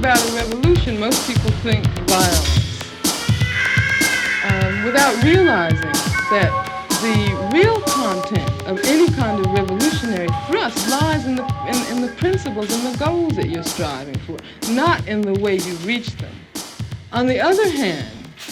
about a revolution, most people think violence, without realizing that the real content of any kind of revolutionary thrust lies in the principles and the goals that you're striving for, not in the way you reach them. On the other hand,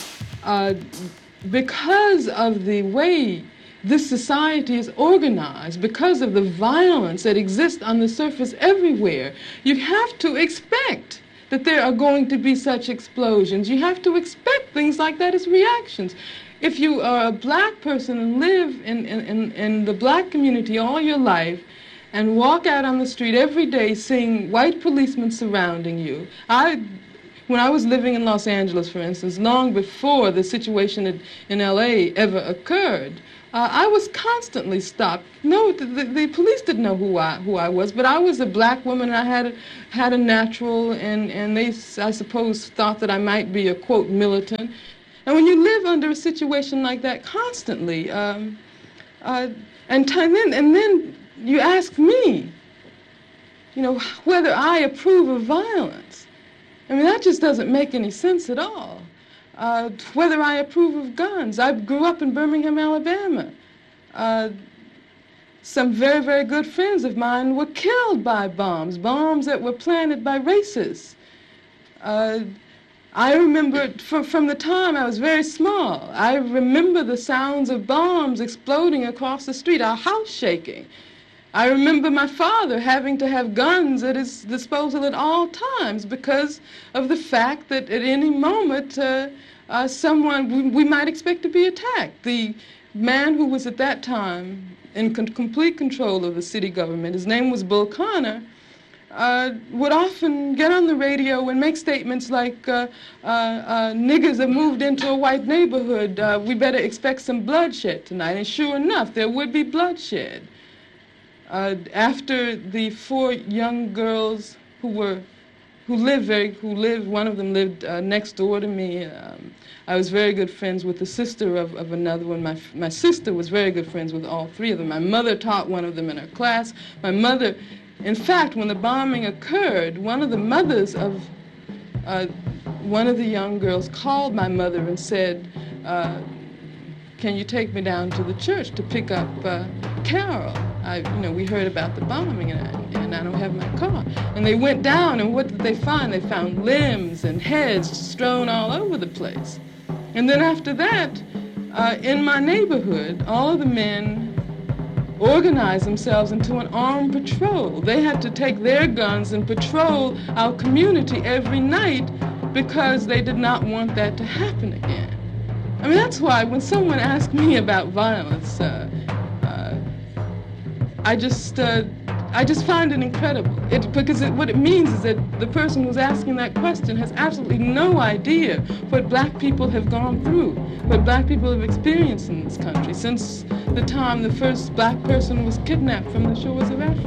because of the way this society is organized, because of the violence that exists on the surface everywhere, you have to expect that there are going to be such explosions. You have to expect things like that as reactions. If you are a black person and live in the black community all your life and walk out on the street every day seeing white policemen surrounding you, when I was living in Los Angeles, for instance, long before the situation in LA ever occurred, I was constantly stopped. No, the police didn't know who I was, but I was a black woman and I had a natural, and they, I suppose, thought that I might be a, quote, militant. And when you live under a situation like that constantly, and then you ask me, whether I approve of violence. I mean, that just doesn't make any sense at all. Whether I approve of guns. I grew up in Birmingham, Alabama. Some very, very good friends of mine were killed by bombs that were planted by racists. I remember from the time I was very small, I remember the sounds of bombs exploding across the street, our house shaking. I remember my father having to have guns at his disposal at all times because of the fact that at any moment we might expect to be attacked. The man who was at that time in complete control of the city government, his name was Bull Connor, would often get on the radio and make statements like, niggers have moved into a white neighborhood, we better expect some bloodshed tonight. And sure enough, there would be bloodshed. After the 4 young girls who lived, one of them lived next door to me. I was very good friends with the sister of another one. My sister was very good friends with all 3 of them. My mother taught one of them in her class. My mother, in fact, when the bombing occurred, one of the mothers of one of the young girls called my mother and said, can you take me down to the church to pick up Carol? We heard about the bombing and I don't have my car. And they went down, and what did they find? They found limbs and heads strewn all over the place. And then after that, in my neighborhood, all of the men organized themselves into an armed patrol. They had to take their guns and patrol our community every night because they did not want that to happen again. I mean, that's why when someone asks me about violence, I just find it incredible. What it means is that the person who's asking that question has absolutely no idea what black people have gone through, what black people have experienced in this country since the time the first black person was kidnapped from the shores of Africa.